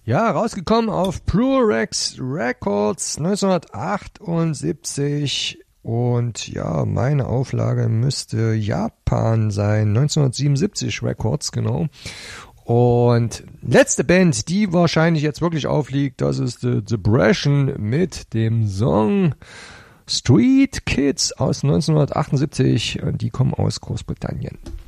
Ja, rausgekommen auf Plurex Records 1978 und ja, meine Auflage müsste Japan sein, 1977 Records, genau. Und letzte Band, die wahrscheinlich jetzt wirklich aufliegt, das ist The Depression mit dem Song Street Kids aus 1978 und die kommen aus Großbritannien.